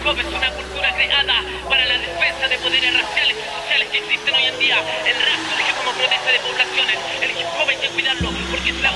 hop es una cultura creada para la defensa de poderes raciales y sociales que existen hoy en día. El rap surge como protesta de poblaciones. El hip hop hay que cuidarlo porque es la